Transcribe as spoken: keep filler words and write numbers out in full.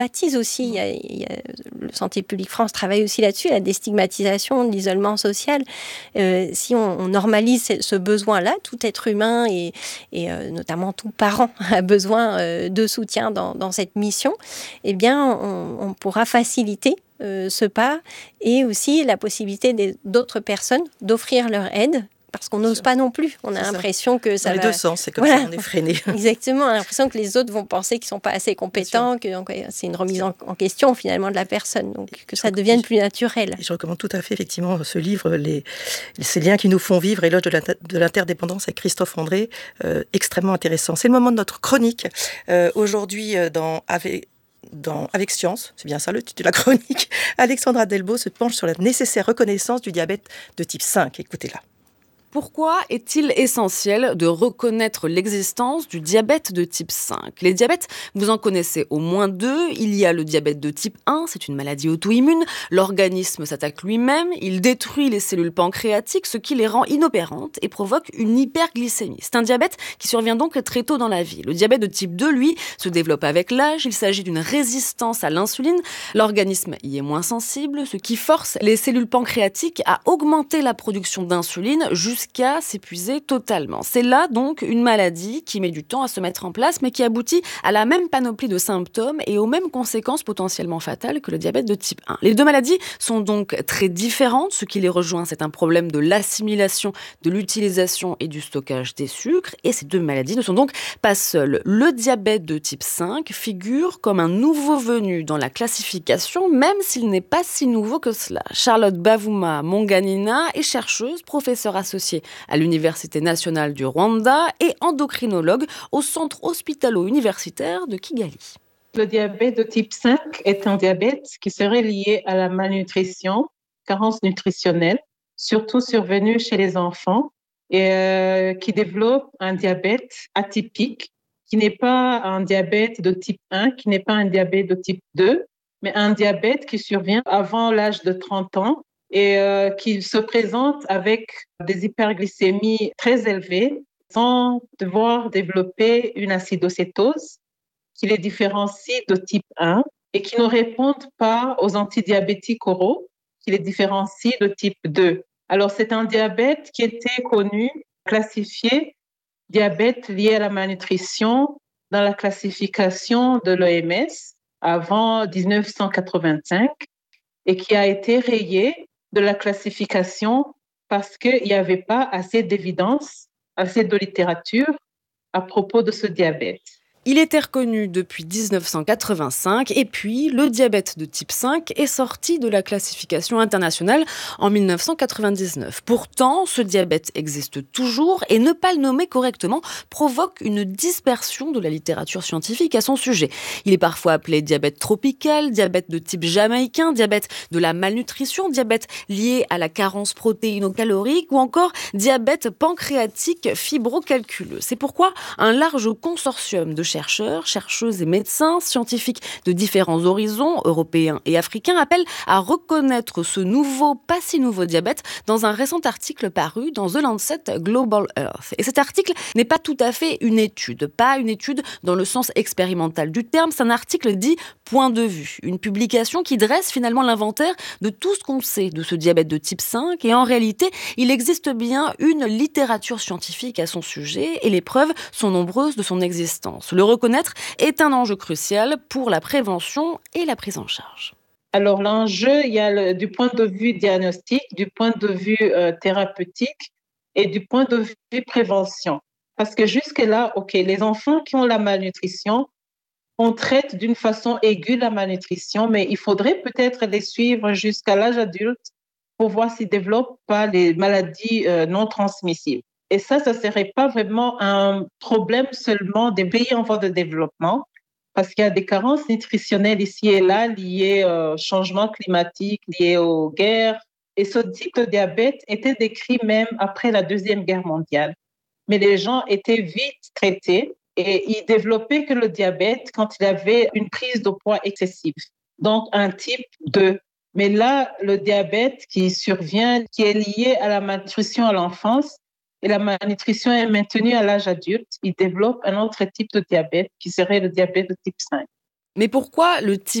stigmatise aussi. Il y a, il y a, le Santé publique France travaille aussi là-dessus, la déstigmatisation de l'isolement social. Euh, si on, on normalise ce, ce besoin-là, tout être humain et, et euh, notamment tout parent a besoin euh, de soutien dans, dans cette mission, eh bien, on, on pourra faciliter euh, ce pas et aussi la possibilité des, d'autres personnes d'offrir leur aide. Parce qu'on n'ose pas non plus. On a c'est l'impression ça. que ça Dans va... les deux sens, c'est comme voilà. ça, on est freiné. Exactement, on a l'impression que les autres vont penser qu'ils ne sont pas assez compétents, que donc, c'est une remise en, en question finalement de la personne, donc que ça devienne plus naturel. Et je recommande tout à fait effectivement ce livre, les, ces liens qui nous font vivre, Éloge de, l'inter, de l'interdépendance avec Christophe André, euh, extrêmement intéressant. C'est le moment de notre chronique. Euh, aujourd'hui, dans... Avec, Dans Avec Science, c'est bien ça le titre de la chronique, Alexandra Delbo se penche sur la nécessaire reconnaissance du diabète de type cinq. Écoutez-la. Pourquoi est-il essentiel de reconnaître l'existence du diabète de type cinq ? Les diabètes, vous en connaissez au moins deux. Il y a le diabète de type un, c'est une maladie auto-immune. L'organisme s'attaque lui-même, il détruit les cellules pancréatiques, ce qui les rend inopérantes et provoque une hyperglycémie. C'est un diabète qui survient donc très tôt dans la vie. Le diabète de type deux, lui, se développe avec l'âge. Il s'agit d'une résistance à l'insuline. L'organisme y est moins sensible, ce qui force les cellules pancréatiques à augmenter la production d'insuline jusqu'à jusqu'à s'épuiser totalement. C'est là donc une maladie qui met du temps à se mettre en place, mais qui aboutit à la même panoplie de symptômes et aux mêmes conséquences potentiellement fatales que le diabète de type un. Les deux maladies sont donc très différentes. Ce qui les rejoint, c'est un problème de l'assimilation, de l'utilisation et du stockage des sucres. Et ces deux maladies ne sont donc pas seules. Le diabète de type cinq figure comme un nouveau venu dans la classification, même s'il n'est pas si nouveau que cela. Charlotte Bavuma Monganina est chercheuse, professeure associée à l'Université nationale du Rwanda et endocrinologue au centre hospitalo-universitaire de Kigali. Le diabète de type cinq est un diabète qui serait lié à la malnutrition, carence nutritionnelle, surtout survenue chez les enfants, et euh, qui développe un diabète atypique, qui n'est pas un diabète de type un, qui n'est pas un diabète de type deux, mais un diabète qui survient avant l'âge de trente ans et euh, qui se présente avec des hyperglycémies très élevées sans devoir développer une acidocétose qui les différencie de type un et qui ne répondent pas aux antidiabétiques oraux qui les différencient de type deux. Alors, c'est un diabète qui était connu, classifié, diabète lié à la malnutrition dans la classification de l'O M S avant dix-neuf cent quatre-vingt-cinq et qui a été rayé de la classification parce qu'il n'y avait pas assez d'évidence, assez de littérature à propos de ce diabète. Il était reconnu depuis dix-neuf cent quatre-vingt-cinq et puis le diabète de type cinq est sorti de la classification internationale en dix-neuf cent quatre-vingt-dix-neuf. Pourtant, ce diabète existe toujours et ne pas le nommer correctement provoque une dispersion de la littérature scientifique à son sujet. Il est parfois appelé diabète tropical, diabète de type jamaïcain, diabète de la malnutrition, diabète lié à la carence protéino-calorique ou encore diabète pancréatique fibrocalculeux. C'est pourquoi un large consortium de chercheurs, chercheuses et médecins, scientifiques de différents horizons, européens et africains, appellent à reconnaître ce nouveau, pas si nouveau diabète dans un récent article paru dans The Lancet Global Health. Et cet article n'est pas tout à fait une étude, pas une étude dans le sens expérimental du terme, c'est un article dit point de vue, une publication qui dresse finalement l'inventaire de tout ce qu'on sait de ce diabète de type cinq et en réalité, il existe bien une littérature scientifique à son sujet et les preuves sont nombreuses de son existence. Le reconnaître est un enjeu crucial pour la prévention et la prise en charge. Alors l'enjeu, il y a le, du point de vue diagnostique, du point de vue euh, thérapeutique et du point de vue prévention. Parce que jusque-là, ok, les enfants qui ont la malnutrition, on traite d'une façon aiguë la malnutrition, mais il faudrait peut-être les suivre jusqu'à l'âge adulte pour voir s'ils ne développent pas les maladies euh, non transmissibles. Et ça, ça ne serait pas vraiment un problème seulement des pays en voie de développement, parce qu'il y a des carences nutritionnelles ici et là liées au changement climatique, liées aux guerres. Et ce type de diabète était décrit même après la Deuxième Guerre mondiale. Mais les gens étaient vite traités et ils développaient que le diabète quand il avait une prise de poids excessive, donc un type deux. Mais là, le diabète qui survient, qui est lié à la malnutrition à l'enfance, et la malnutrition est maintenue à l'âge adulte, il développe un autre type de diabète qui serait le diabète de type cinq. Mais pourquoi le type